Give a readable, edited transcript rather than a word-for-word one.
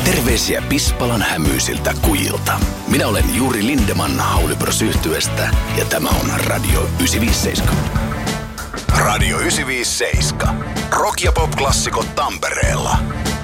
Terveisiä Pispalan hämyisiltä kujilta. Minä olen Juri Lindeman Howly Bros -yhtyeestä ja tämä on Radio 957. Radio 957. Rock- ja pop-klassikot Tampereella.